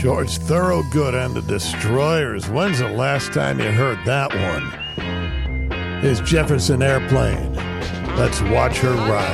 George Thorogood and the Destroyers. When's the last time you heard that one? Here's Jefferson Airplane. Let's watch her ride.